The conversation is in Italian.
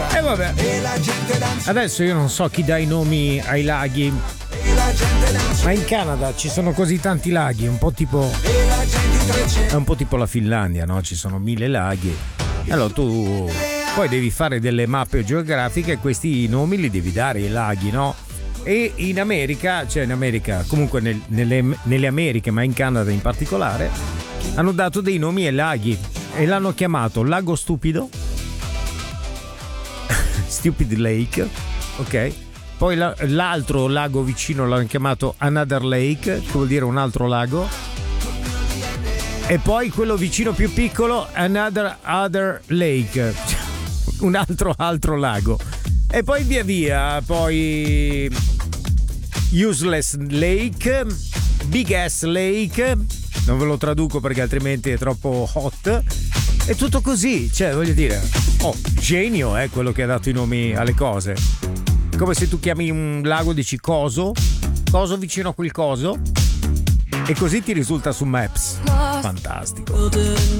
E vabbè, adesso io non so chi dà i nomi ai laghi, ma in Canada ci sono così tanti laghi, è un po' tipo la Finlandia, no? Ci sono 1000 laghi. Allora tu poi devi fare delle mappe geografiche e questi nomi li devi dare ai laghi, no? E in America, comunque nelle Americhe, ma in Canada in particolare, hanno dato dei nomi ai laghi e l'hanno chiamato Lago Stupido, Stupid Lake, ok? Poi l'altro lago vicino l'hanno chiamato Another Lake, che vuol dire un altro lago. E poi quello vicino più piccolo, Other Lake, un altro lago. E poi via, poi Useless Lake, Big Ass Lake, non ve lo traduco perché altrimenti è troppo hot. È tutto così, cioè voglio dire, genio è quello che ha dato i nomi alle cose. Come se tu chiami un lago, dici coso vicino a quel coso, e così ti risulta su Maps. Fantastico.